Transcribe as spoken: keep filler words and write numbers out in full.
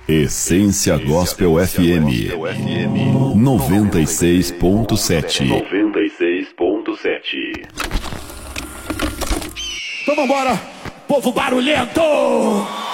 Essência Gospel F M noventa e seis ponto sete. noventa e seis ponto sete. Então vambora, povo barulhento!